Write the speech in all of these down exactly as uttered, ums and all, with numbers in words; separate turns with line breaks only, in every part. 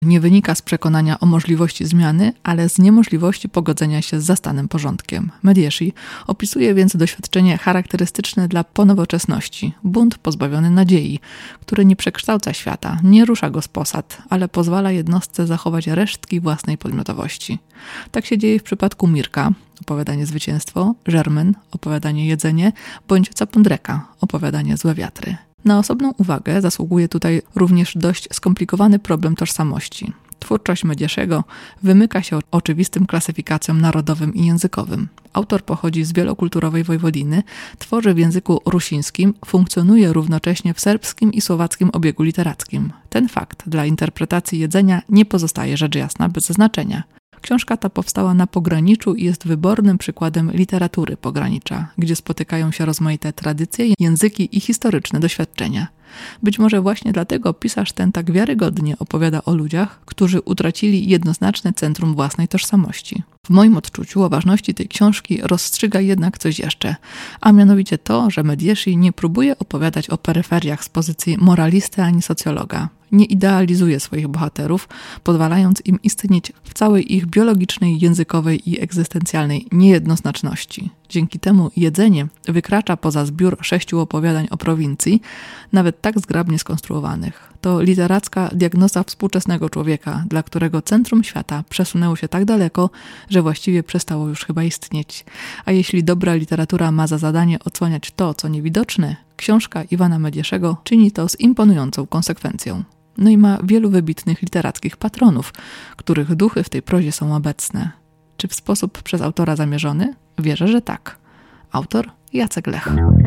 nie wynika z przekonania o możliwości zmiany, ale z niemożliwości pogodzenia się z zastanym porządkiem. Mediesi opisuje więc doświadczenie charakterystyczne dla ponowoczesności, bunt pozbawiony nadziei, który nie przekształca świata, nie rusza go z posad, ale pozwala jednostce zachować resztki własnej podmiotowości. Tak się dzieje w przypadku Mirka, opowiadanie Zwycięstwo, Żermen, opowiadanie Jedzenie, bądź Capondreka, opowiadanie Złe wiatry. Na osobną uwagę zasługuje tutaj również dość skomplikowany problem tożsamości. Twórczość Mediesiego wymyka się oczywistym klasyfikacjom narodowym i językowym. Autor pochodzi z wielokulturowej Wojwodiny, tworzy w języku rusińskim, funkcjonuje równocześnie w serbskim i słowackim obiegu literackim. Ten fakt dla interpretacji Jedzenia nie pozostaje rzecz jasna bez znaczenia. Książka ta powstała na pograniczu i jest wybornym przykładem literatury pogranicza, gdzie spotykają się rozmaite tradycje, języki i historyczne doświadczenia. Być może właśnie dlatego pisarz ten tak wiarygodnie opowiada o ludziach, którzy utracili jednoznaczne centrum własnej tożsamości. W moim odczuciu o ważności tej książki rozstrzyga jednak coś jeszcze, a mianowicie to, że Mediesi nie próbuje opowiadać o peryferiach z pozycji moralisty ani socjologa. Nie idealizuje swoich bohaterów, pozwalając im istnieć w całej ich biologicznej, językowej i egzystencjalnej niejednoznaczności. Dzięki temu Jedzenie wykracza poza zbiór sześciu opowiadań o prowincji, nawet tak zgrabnie skonstruowanych. To literacka diagnoza współczesnego człowieka, dla którego centrum świata przesunęło się tak daleko, że właściwie przestało już chyba istnieć. A jeśli dobra literatura ma za zadanie odsłaniać to, co niewidoczne, książka Iwana Mediesiego czyni to z imponującą konsekwencją. No i ma wielu wybitnych literackich patronów, których duchy w tej prozie są obecne. Czy w sposób przez autora zamierzony? Wierzę, że tak. Autor Jacek Lech.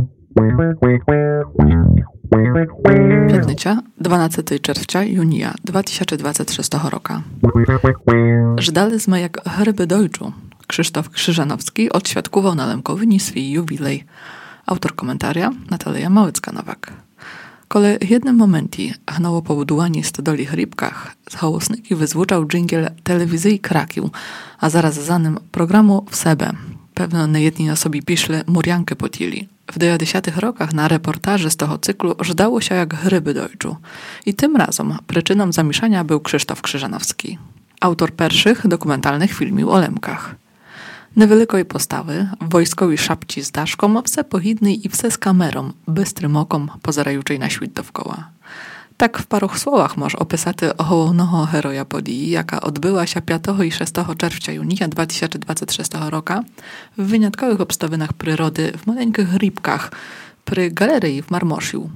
Pятниця, дванадцятого червня dwa tysiące dwudziestego szóstego roku. Żdaliśmy jak gryby dojczu. Krzysztof Krzyżanowski odświadkował na Lemkowyni swój jubilej. Autor komentaria Natalia Małecka-Nowak. Kole jednym momencie hnało po budułani stodoli chripkach, z hałosnyki wyzwuczał dżingiel telewizji Krakił, a zaraz za nim programu w Sebe. Pewno niejedni osobie piszle muriankę potili. W dziewięćdziesiątych rokach na reportaży z tego cyklu żdało się jak gryby dojczu. I tym razem przyczyną zamieszania był Krzysztof Krzyżanowski. Autor pierwszych dokumentalnych filmił o Lemkach. Niewielkiej postawy, wojskowej szapci z daszką, wse pohidnej i wse z kamerą, bystrym okom pozerajuczej na świt dookoła. Tak w paru słowach może opisać ohołownego heroja podii, jaka odbyła się piątego i szóstego czerwca dwa tysiące dwudziestego szóstego roku w wyjątkowych obstawinach przyrody w maleńkich rybkach przy galerii w Marmosiu.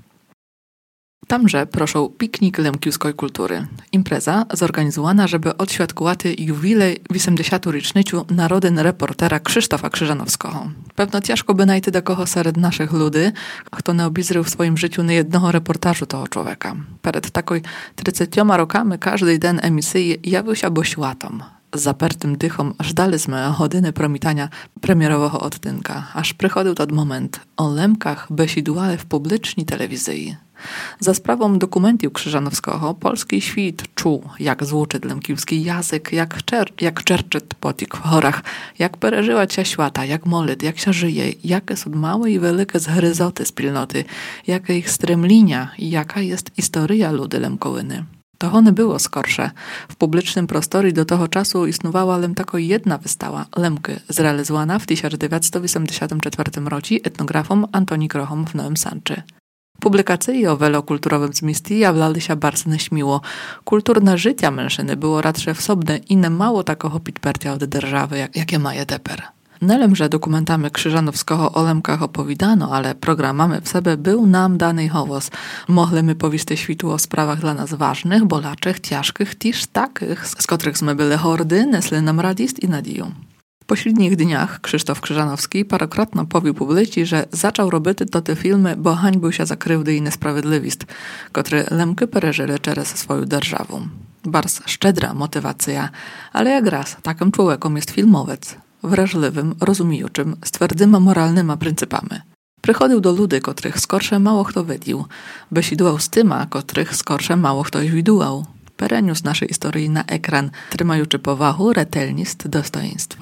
Tamże proszą piknik lemkiewskiej kultury. Impreza zorganizowana, żeby odświadkować jubilej osiemdziesiątą rocznicę narodzin reportera Krzysztofa Krzyżanowskiego. Pewno ciężko by najty takiego wśród naszych ludzi, kto nie obizrył w swoim życiu niejednego reportażu tego człowieka. Przed takoj trzydziestoma rokami każdy den emisji jawił się bośłatom. Z zapertym dychom żdaliśmy godziny promitania premierowego odtynka, aż przychodził ten moment o Lemkach besidowali w publicznej telewizji. Za sprawą dokumentów Krzyżanowskiego polski świt czuł, jak złuczyć lemkiewski język, jak, czer, jak czerczyć potik w chorach, jak pereżywać się świata, jak molyt, jak się żyje, jakie są małe i wielkie zgryzoty z pilnoty, jakie ich stremlinia i jaka jest historia ludy Lemkołyny. To one było skorsze. W publicznym prostorze do tego czasu istniała len tylko jedna wystawa Lemky, zrealizowana w tysiąc dziewięćset osiemdziesiątym czwartym roku etnografom Antoni Krochom w Nowym Sanczy. Publikacje o wielokulturowym zmieście jawlały się bardzo nieśmiło. Kulturne życie mężczyzny było raczej wsobne i nie mało takiego pitpercia od держawy, jak, jakie ma je teper. Nelem, że dokumentami Krzyżanowskiego o Lemkach opowiadano, ale programami w sobie był nam dany hałas. Mogliśmy powieść świtu o sprawach dla nas ważnych, bolaczych, ciężkich, też takich, z których byli hordy, nesli nam radość i nadzieję. W pośrednich dniach Krzysztof Krzyżanowski parokrotno powił publicy, że zaczął robić to te filmy, bo hańbił się za krywdy i niesprawiedliwość, które Lemky pereżyli przez swoją держawą. Bardzo szczedra motywacja, ale jak raz takim człowiekiem jest filmowiec. Wrażliwym, rozumiejuczym, z twardymi moralnymi pryncypami. Przychodził do ludzi, których skorsze mało kto widział, besidował z tyma, których skorsze mało ktoś widział. Pereniósł naszej historii na ekran, trzymajuczy powahu, retelność, dostojeństwo.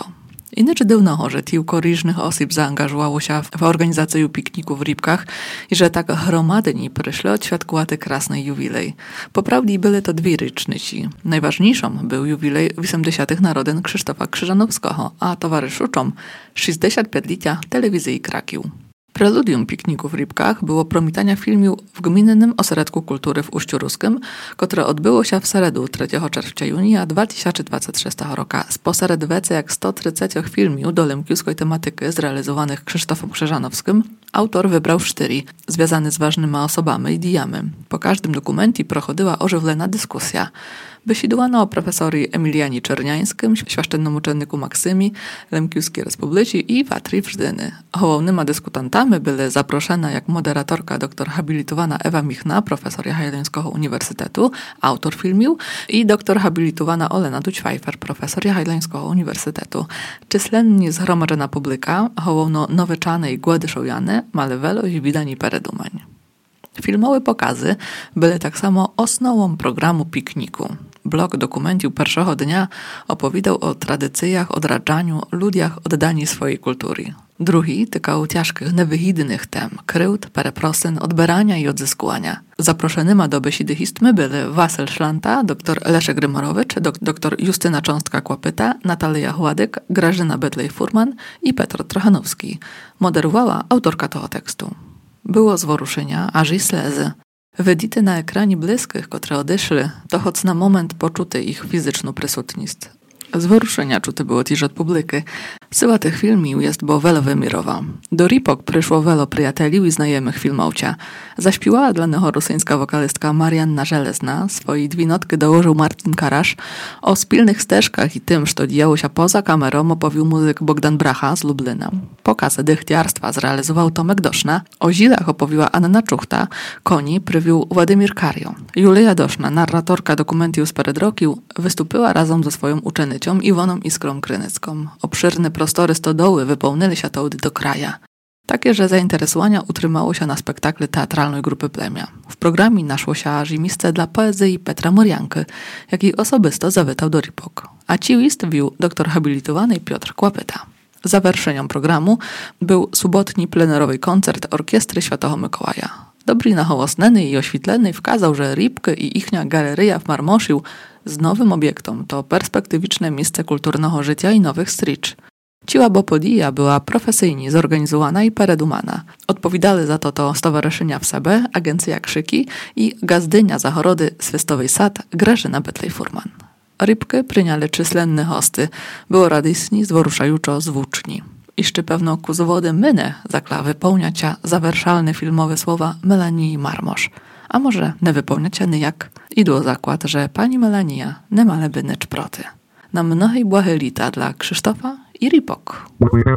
Inače dawno, że tylko różnych osób zaangażowało się w organizację pikników w Rybkach i że tak gromadni przyszli odświadkować krasny jubilej. Poprawnie były to dwie rocznicy. Najważniejszą był jubilej osiemdziesiątych narodzin Krzysztofa Krzyżanowskiego, a towarzyszą sześćdziesiąt pięć-lecia telewizji Kraków. Preludium pikniku w Rybkach było promitania filmu w Gminnym Ośrodku Kultury w Uściu Ruskim, które odbyło się w Seredu trzeciego czerwca junia dwa tysiące dwudziestego szóstego roku. Spośród więcej jak sto trzydzieści filmów do lemkiewskiej tematyki zrealizowanych Krzysztofem Krzyżanowskim, autor wybrał cztery, związane z ważnymi osobami i diami. Po każdym dokumencie prochodziła ożywlona dyskusja. Wysidłano o profesorii Emilianie Czerniańskim, świaszczennym uczenniku Maksymi, Lemkiewskiej Republiki i Watry Wrzdyny. Głównymi dyskutantami były zaproszona jak moderatorka doktor habilitowana Ewa Michna, profesor Jagiellońskiego Uniwersytetu, autor filmu, i doktor habilitowana Olena Dućwajfer, profesor Jagiellońskiego Uniwersytetu. Czyslennie zgromadzona publika, główno noweczane i głodyszowiane, male welo i widani peredumań. Filmowe pokazy były tak samo osnową programu pikniku. Blok dokumentu pierwszego dnia opowiadał o tradycjach, odradzaniu, ludziach oddani swojej kultury. Drugi tykał ciężkich, niewyhidnych tem, kryłt, pereprosyn, odbierania i odzyskuwania. Zaproszonymi do besidy histmy były Wasyl Szlanta, dr Leszek Grymorowicz, dr Justyna Cząstka-Kłapyta, Natalia Chładyk, Grażyna Bedlej-Furman i Petr Trochanowski. Moderowała autorka tego tekstu. Było zworuszenia, aż i slezy. Widzite na ekranie bliskich, które odeszli, to choć na moment poczuty ich fizyczną prysutność. Zworuszenia czuty było też od publiki. Syła tych filmów jest bo welo wymirowa. Do Rybok przyszło welo przyjateli i znajomych filmowcia. Zaśpiewała dla niego rosyjska wokalistka Marianna Żelezna, swojej dwie notki dołożył Martin Karasz. O spilnych ścieżkach i tym, co działo się poza kamerą, opowił muzyk Bogdan Bracha z Lublina. Pokazy dychtiarstwa zrealizował Tomek Doszna, o zilach opowiła Anna Czuchta, koni prywił Władimir Kario. Julia Doszna, narratorka dokumentu z Peredrokiu, wystąpiła razem ze swoją uczennicą Iwoną Iskrą Krynycką. Obszerne prostory stodoły wypełnili się to do kraja. Takie, że zainteresowania utrzymało się na spektakle teatralnej grupy Plemia. W programie naszło się aż i miejsce dla poezji Petra Morianky, jaki osobisto zawitał do Rybok. A ci list wił doktor habilitowany Piotr Kłapyta. Zawerszeniem programu był sobotni plenerowy koncert Orkiestry Świętego Mikołaja. Dobrina hołosneny i oświetleny wkazał, że Rybky i ichnia galeryja w Marmoszył z nowym obiektom to perspektywiczne miejsce kulturnego życia i nowych stricz. Ciła Bopodija była profesyjnie zorganizowana i peredumana. Odpowiadali za to to stowarzyszenia w Sabę, agencja Krzyki i gazdynia zachorody Swestowej Sad Grażyna Bedlej-Furman. Rybky pryniali czyslenne hosty, było radysni, zworuszajuczo zwłóczni. Iszczy pewno ku zawody mynę zakla wypełniacia zawerszalne filmowe słowa Melanii Marmosz. A może nie wypełniacia nyjak? Idło zakład, że pani Melania nie male by nycz proty. Na mnohej błahe lita dla Krzysztofa i Rybok.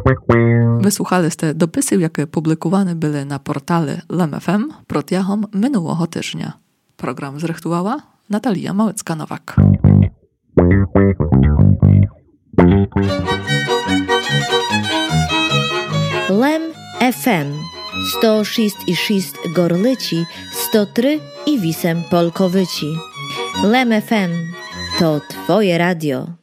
Wysłuchali ste dopisy, jakie publikowane były na portale Lem F M protiachom minionego tygodnia. Program zrychtowała Natalia Małecka-Nowak.
Lem F M sto sześć i sześć Gorlici, sto trzy i osiem Polkowyci. Lem F M to twoje radio.